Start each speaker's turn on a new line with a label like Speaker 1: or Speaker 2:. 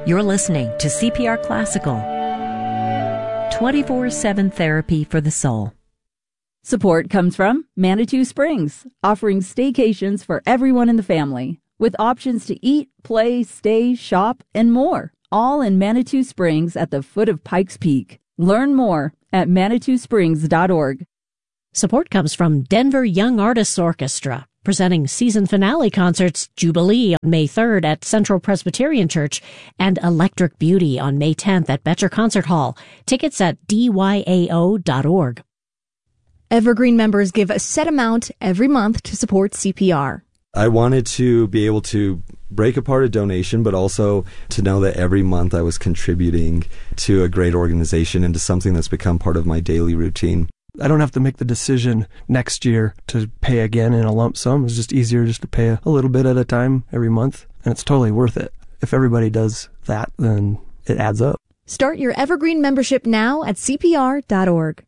Speaker 1: You're listening to CPR Classical, 24/7 therapy for the soul.
Speaker 2: Support comes from Manitou Springs, offering staycations for everyone in the family, with options to eat, play, stay, shop, and more, all in Manitou Springs at the foot of Pikes Peak. Learn more at ManitouSprings.org.
Speaker 3: Support comes from Denver Young Artists Orchestra, presenting season finale concerts Jubilee on May 3rd at Central Presbyterian Church and Electric Beauty on May 10th at Betcher Concert Hall. Tickets at dyao.org.
Speaker 4: Evergreen members give a set amount every month to support CPR.
Speaker 5: I wanted to be able to break apart a donation, but also to know that every month I was contributing to a great organization and to something that's become part of my daily routine.
Speaker 6: I don't have to make the decision next year to pay again in a lump sum. It's just easier just to pay a little bit at a time every month, and it's totally worth it. If everybody does that, then it adds up.
Speaker 4: Start your Evergreen membership now at CPR.org.